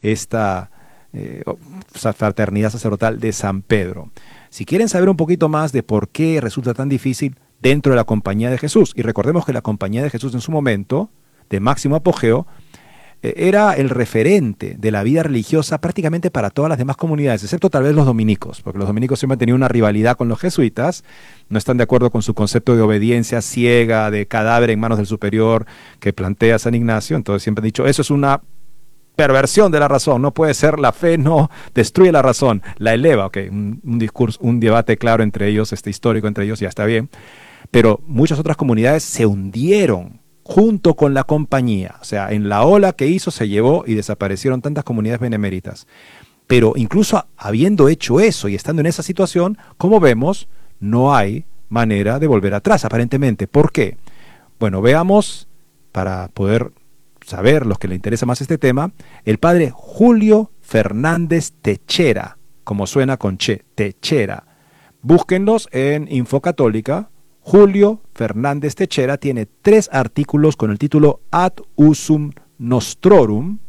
esta fraternidad sacerdotal de San Pedro. Si quieren saber un poquito más de por qué resulta tan difícil dentro de la Compañía de Jesús, y recordemos que la Compañía de Jesús en su momento de máximo apogeo era el referente de la vida religiosa prácticamente para todas las demás comunidades, excepto tal vez los dominicos, porque los dominicos siempre han tenido una rivalidad con los jesuitas, no están de acuerdo con su concepto de obediencia ciega, de cadáver en manos del superior que plantea San Ignacio. Entonces siempre han dicho, eso es una perversión de la razón, no puede ser, la fe no destruye la razón, la eleva. Okay, un discurso, un debate claro entre ellos, histórico entre ellos, ya está bien, pero muchas otras comunidades se hundieron junto con la Compañía. O sea, en la ola que hizo se llevó y desaparecieron tantas comunidades beneméritas. Pero incluso habiendo hecho eso y estando en esa situación, como vemos, no hay manera de volver atrás, aparentemente. ¿Por qué? Bueno, veamos, para poder saber los que le interesa más este tema, el padre Julio Fernández Techera, como suena con che, Techera. Búsquenlos en Infocatólica. Julio Fernández Techera tiene 3 artículos con el título Ad usum nostrorum,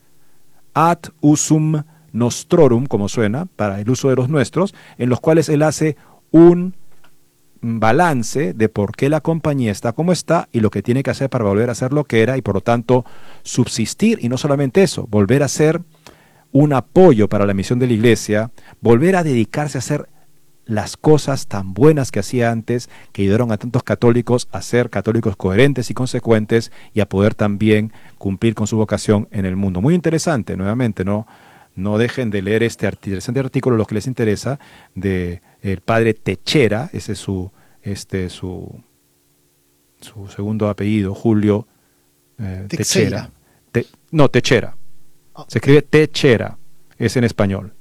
como suena, para el uso de los nuestros, en los cuales él hace un balance de por qué la Compañía está como está y lo que tiene que hacer para volver a ser lo que era y por lo tanto subsistir, y no solamente eso, volver a ser un apoyo para la misión de la Iglesia, volver a dedicarse a hacer las cosas tan buenas que hacía antes, que ayudaron a tantos católicos a ser católicos coherentes y consecuentes y a poder también cumplir con su vocación en el mundo. Muy interesante, nuevamente, no dejen de leer este interesante artículo, los que les interesa, de el padre Techera, ese es su segundo apellido, Julio Techera. Techera. Se escribe Techera, es en español.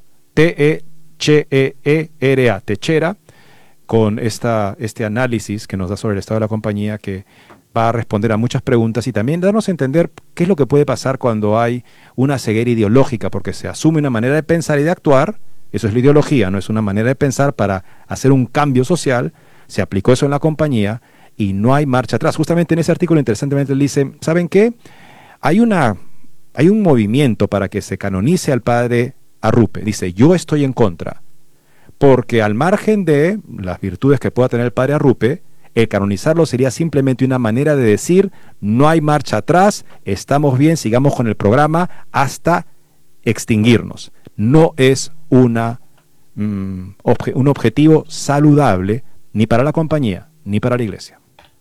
Cheera, Techera, con este análisis que nos da sobre el estado de la Compañía, que va a responder a muchas preguntas y también darnos a entender qué es lo que puede pasar cuando hay una ceguera ideológica, porque se asume una manera de pensar y de actuar, eso es la ideología, no es una manera de pensar para hacer un cambio social, se aplicó eso en la Compañía y no hay marcha atrás. Justamente en ese artículo, interesantemente, él dice, ¿saben qué? Hay un movimiento para que se canonice al padre Arrupe. Dice, yo estoy en contra, porque al margen de las virtudes que pueda tener el padre Arrupe, el canonizarlo sería simplemente una manera de decir, no hay marcha atrás, estamos bien, sigamos con el programa hasta extinguirnos. No es un objetivo saludable ni para la Compañía ni para la Iglesia.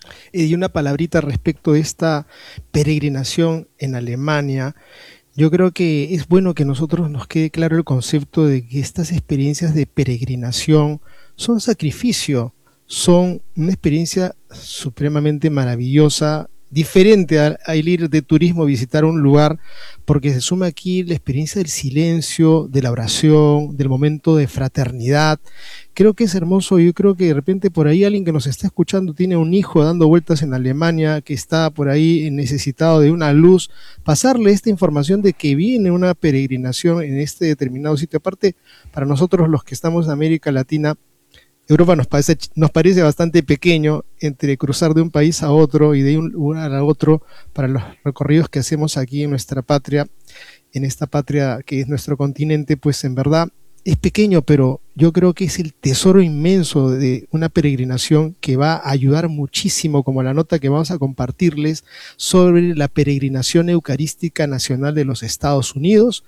Y una palabrita respecto de esta peregrinación en Alemania. Yo creo que es bueno que nosotros nos quede claro el concepto de que estas experiencias de peregrinación son sacrificio, son una experiencia supremamente maravillosa, diferente al ir de turismo a visitar un lugar, porque se suma aquí la experiencia del silencio, de la oración, del momento de fraternidad. Creo que es hermoso. Yo creo que de repente por ahí alguien que nos está escuchando tiene un hijo dando vueltas en Alemania, que está por ahí necesitado de una luz, pasarle esta información de que viene una peregrinación en este determinado sitio. Aparte, para nosotros los que estamos en América Latina, Europa nos parece bastante pequeño, entre cruzar de un país a otro y de un lugar a otro para los recorridos que hacemos aquí en nuestra patria, en esta patria que es nuestro continente, pues en verdad es pequeño, pero yo creo que es el tesoro inmenso de una peregrinación que va a ayudar muchísimo, como la nota que vamos a compartirles sobre la peregrinación eucarística nacional de los Estados Unidos.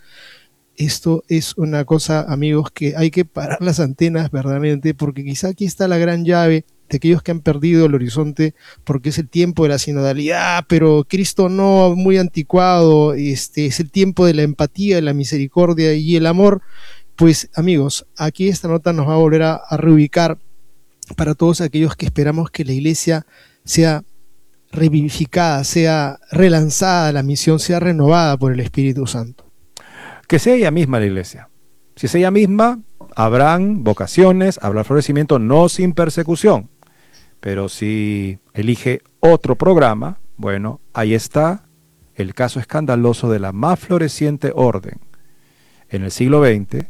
Esto es una cosa, amigos, que hay que parar las antenas verdaderamente, porque quizá aquí está la gran llave de aquellos que han perdido el horizonte, porque es el tiempo de la sinodalidad, pero Cristo no, muy anticuado, es el tiempo de la empatía, de la misericordia y el amor. Pues amigos, aquí esta nota nos va a volver a reubicar para todos aquellos que esperamos que la Iglesia sea revivificada, sea relanzada, la misión sea renovada por el Espíritu Santo. Que sea ella misma la Iglesia. Si es ella misma, habrán vocaciones, habrá florecimiento, no sin persecución. Pero si elige otro programa, bueno, ahí está el caso escandaloso de la más floreciente orden en el siglo XX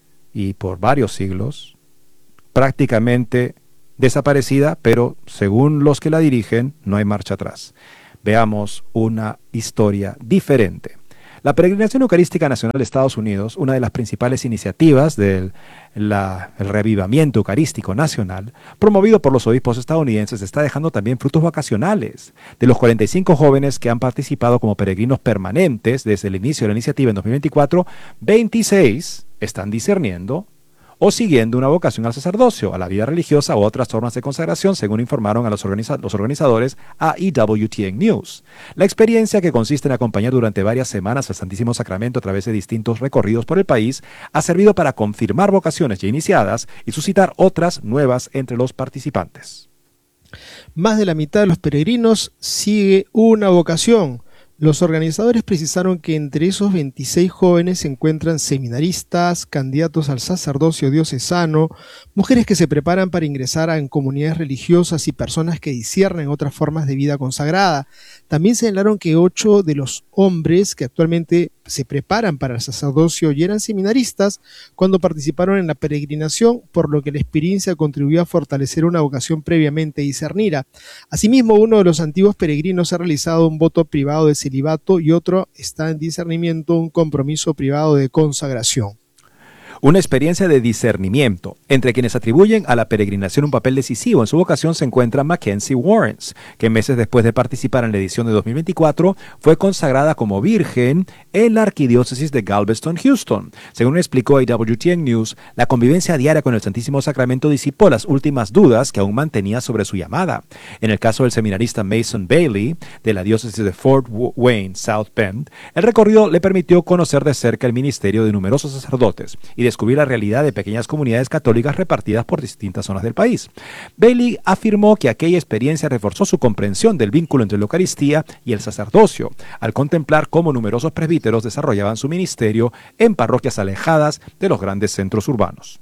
y por varios siglos, prácticamente desaparecida, pero según los que la dirigen, no hay marcha atrás. Veamos una historia diferente. La Peregrinación Eucarística Nacional de Estados Unidos, una de las principales iniciativas del el reavivamiento eucarístico nacional, promovido por los obispos estadounidenses, está dejando también frutos vacacionales. De los 45 jóvenes que han participado como peregrinos permanentes desde el inicio de la iniciativa en 2024, 26 están discerniendo o siguiendo una vocación al sacerdocio, a la vida religiosa o otras formas de consagración, según informaron a los organizadores a EWTN News. La experiencia, que consiste en acompañar durante varias semanas al Santísimo Sacramento a través de distintos recorridos por el país, ha servido para confirmar vocaciones ya iniciadas y suscitar otras nuevas entre los participantes. Más de la mitad de los peregrinos sigue una vocación. Los organizadores precisaron que entre esos 26 jóvenes se encuentran seminaristas, candidatos al sacerdocio diocesano, mujeres que se preparan para ingresar en comunidades religiosas y personas que disciernen otras formas de vida consagrada. También señalaron que 8 de los hombres que actualmente se preparan para el sacerdocio y eran seminaristas cuando participaron en la peregrinación, por lo que la experiencia contribuyó a fortalecer una vocación previamente discernida. Asimismo, uno de los antiguos peregrinos ha realizado un voto privado de celibato y otro está en discernimiento, un compromiso privado de consagración. Una experiencia de discernimiento. Entre quienes atribuyen a la peregrinación un papel decisivo en su vocación se encuentra Mackenzie Warrens, que meses después de participar en la edición de 2024 fue consagrada como virgen en la arquidiócesis de Galveston, Houston. Según explicó a WTN News, la convivencia diaria con el Santísimo Sacramento disipó las últimas dudas que aún mantenía sobre su llamada. En el caso del seminarista Mason Bailey, de la diócesis de Fort Wayne, South Bend, el recorrido le permitió conocer de cerca el ministerio de numerosos sacerdotes y descubrir la realidad de pequeñas comunidades católicas repartidas por distintas zonas del país. Bailey afirmó que aquella experiencia reforzó su comprensión del vínculo entre la Eucaristía y el sacerdocio, al contemplar cómo numerosos presbíteros desarrollaban su ministerio en parroquias alejadas de los grandes centros urbanos.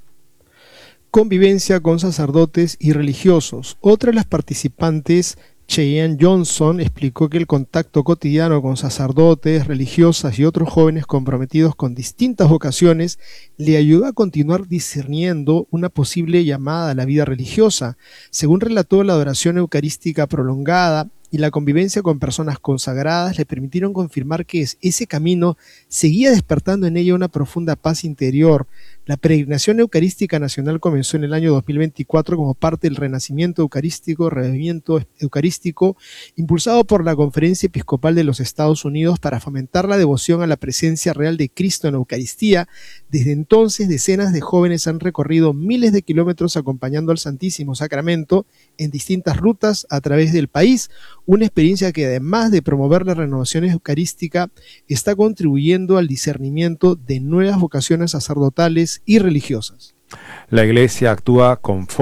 Convivencia con sacerdotes y religiosos. Otra de las participantes, Cheyenne Johnson, explicó que el contacto cotidiano con sacerdotes, religiosas y otros jóvenes comprometidos con distintas vocaciones le ayudó a continuar discerniendo una posible llamada a la vida religiosa. Según relató, la adoración eucarística prolongada y la convivencia con personas consagradas le permitieron confirmar que ese camino seguía despertando en ella una profunda paz interior. La peregrinación eucarística nacional comenzó en el año 2024 como parte del renacimiento eucarístico, revivimiento eucarístico, impulsado por la Conferencia Episcopal de los Estados Unidos para fomentar la devoción a la presencia real de Cristo en la Eucaristía. Desde entonces, decenas de jóvenes han recorrido miles de kilómetros acompañando al Santísimo Sacramento en distintas rutas a través del país, una experiencia que, además de promover la renovación eucarística, está contribuyendo al discernimiento de nuevas vocaciones sacerdotales y religiosas. La Iglesia actúa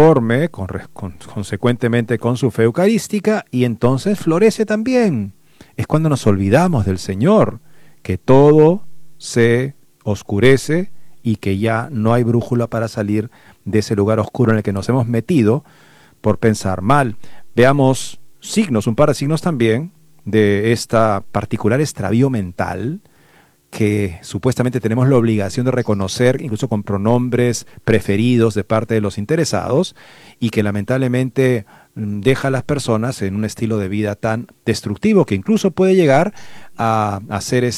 consecuentemente con su fe eucarística y entonces florece también. Es cuando nos olvidamos del Señor que todo se oscurece y que ya no hay brújula para salir de ese lugar oscuro en el que nos hemos metido por pensar mal. Veamos un par de signos también de esta particular extravío mental que supuestamente tenemos la obligación de reconocer, incluso con pronombres preferidos de parte de los interesados, y que lamentablemente deja a las personas en un estilo de vida tan destructivo que incluso puede llegar a hacer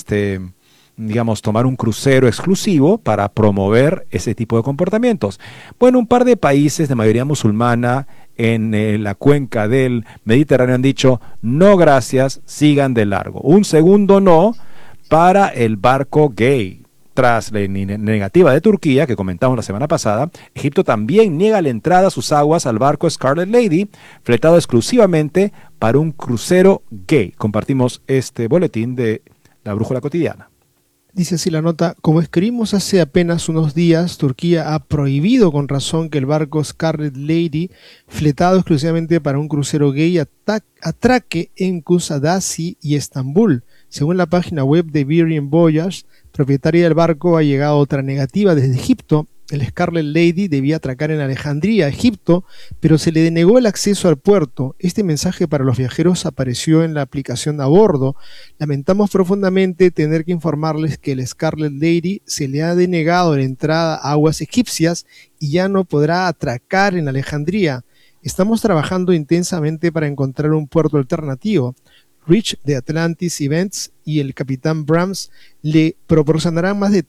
tomar un crucero exclusivo para promover ese tipo de comportamientos. Bueno, un par de países de mayoría musulmana en la cuenca del Mediterráneo han dicho, no gracias, sigan de largo. Un segundo no para el barco gay. Tras la negativa de Turquía, que comentamos la semana pasada, Egipto también niega la entrada a sus aguas al barco Scarlet Lady, fletado exclusivamente para un crucero gay. Compartimos este boletín de la Brújula Cotidiana. Dice así la nota: como escribimos hace apenas unos días, Turquía ha prohibido con razón que el barco Scarlet Lady, fletado exclusivamente para un crucero gay, atraque en Kusadasi y Estambul. Según la página web de Bearian Voyage, propietaria del barco, ha llegado otra negativa desde Egipto. El Scarlet Lady debía atracar en Alejandría, Egipto, pero se le denegó el acceso al puerto. Este mensaje para los viajeros apareció en la aplicación a bordo. Lamentamos profundamente tener que informarles que el Scarlet Lady se le ha denegado la entrada a aguas egipcias y ya no podrá atracar en Alejandría. Estamos trabajando intensamente para encontrar un puerto alternativo. Rich de Atlantis Events y el capitán Brahms le proporcionarán más